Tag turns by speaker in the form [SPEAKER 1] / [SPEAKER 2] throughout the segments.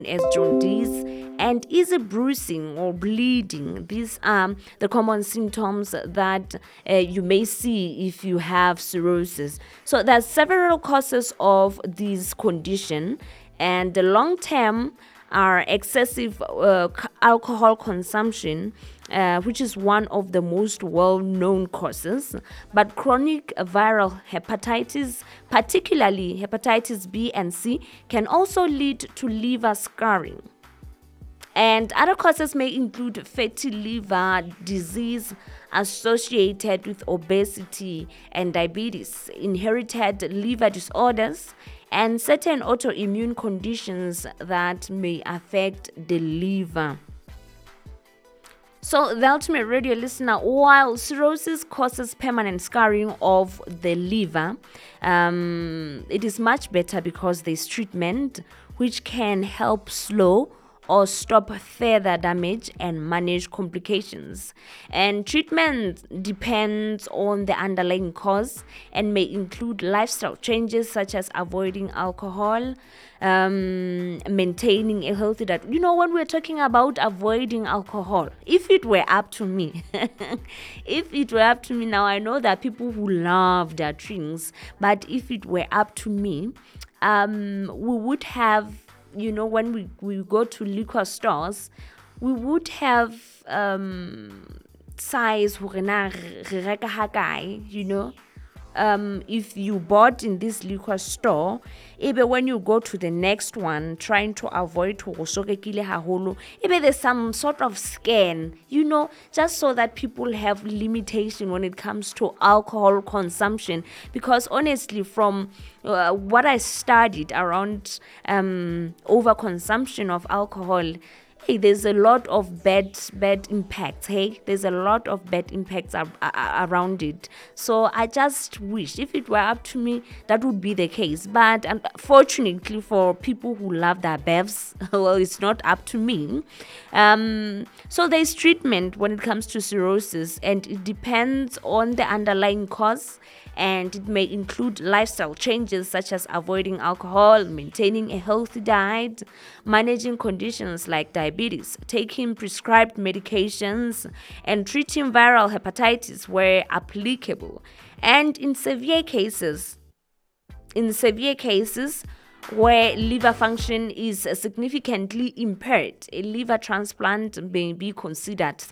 [SPEAKER 1] as jaundice and easy bruising or bleeding. These are the common symptoms that you may see if you have cirrhosis. So there are several causes of this condition, and the long term are excessive alcohol consumption, which is one of the most well-known causes, but chronic viral hepatitis, particularly hepatitis B and C, can also lead to liver scarring. And other causes may include fatty liver disease associated with obesity and diabetes, inherited liver disorders, and certain autoimmune conditions that may affect the liver. So, the ultimate radio listener, while cirrhosis causes permanent scarring of the liver, it is much better because there's treatment which can help slow or stop further damage and manage complications. And treatment depends on the underlying cause and may include lifestyle changes such as avoiding alcohol, maintaining a healthy diet. When we're talking about avoiding alcohol, if it were up to me, now I know that people who love their drinks, but if it were up to me, we would have, when we go to liquor stores, we would have size if you bought in this liquor store, even when you go to the next one trying to avoid there's some sort of scan, just so that people have limitation when it comes to alcohol consumption. Because honestly, from what I studied around overconsumption of alcohol, there's a lot of bad impacts. There's a lot of bad impacts around it. So I just wish, if it were up to me, that would be the case. But unfortunately, for people who love their bevs, well, it's not up to me. So there's treatment when it comes to cirrhosis, and it depends on the underlying cause. And it may include lifestyle changes such as avoiding alcohol, maintaining a healthy diet, managing conditions like diabetes, taking prescribed medications, and treating viral hepatitis where applicable. And in severe cases where liver function is significantly impaired, a liver transplant may be considered.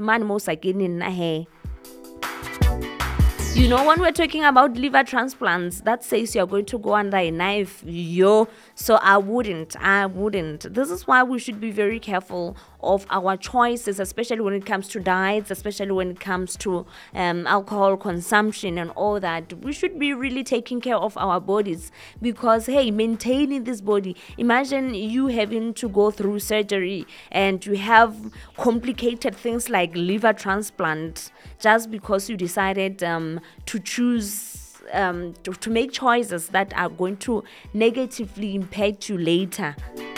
[SPEAKER 1] When we're talking about liver transplants, that says you're going to go under a knife, so I wouldn't. This is why we should be very careful of our choices, especially when it comes to diets, especially when it comes to alcohol consumption and all that. We should be really taking care of our bodies, because maintaining this body, imagine you having to go through surgery and you have complicated things like liver transplant just because you decided to choose to make choices that are going to negatively impact you later.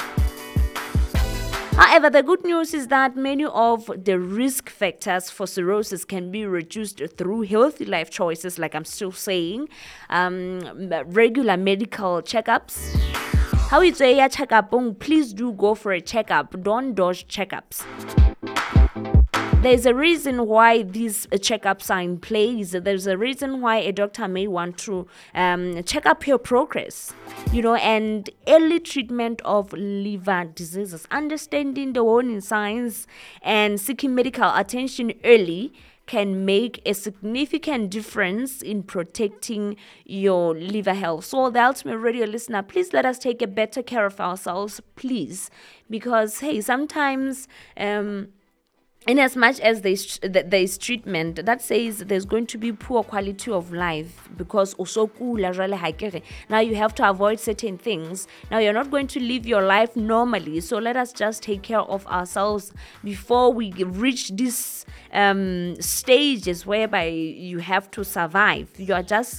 [SPEAKER 1] However, the good news is that many of the risk factors for cirrhosis can be reduced through healthy life choices, like I'm still saying, regular medical checkups. How is a checkup? Please do go for a checkup. Don't dodge checkups. There's a reason why these checkups are in place. There's a reason why a doctor may want to check up your progress, and early treatment of liver diseases, understanding the warning signs and seeking medical attention early can make a significant difference in protecting your liver health. So the ultimate radio listener, please let us take a better care of ourselves, please, because sometimes in as much as there's treatment that says there's going to be poor quality of life, because now you have to avoid certain things. Now you're not going to live your life normally, so let us just take care of ourselves before we reach these stages whereby you have to survive. You are just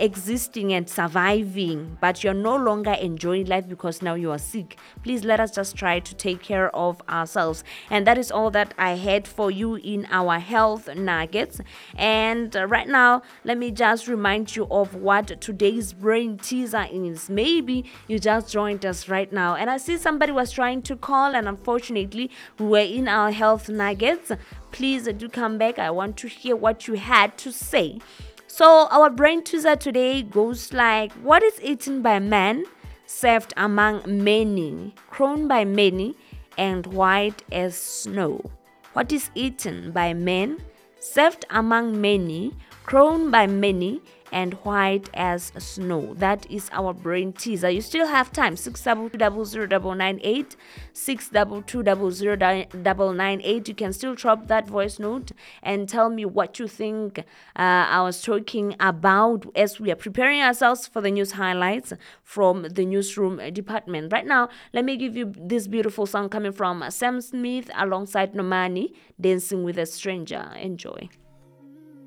[SPEAKER 1] existing and surviving, but you're no longer enjoying life because now you are sick. Please let us just try to take care of ourselves. And that is all that I had for you in our health nuggets. And right now, let me just remind you of what today's brain teaser is. Maybe you just joined us right now, and I see somebody was trying to call, and unfortunately, we were in our health nuggets. Please do come back. I want to hear what you had to say. So our brain teaser today goes like, what is eaten by man, served among many, grown by many, and white as snow? What is eaten by men, served among many, grown by many, and white as snow? That is our brain teaser. You still have time. 6220098, 6220098. You can still drop that voice note and tell me what you think I was talking about as we are preparing ourselves for the news highlights from the newsroom department. Right now, let me give you this beautiful song coming from Sam Smith alongside Normani, Dancing with a Stranger. Enjoy.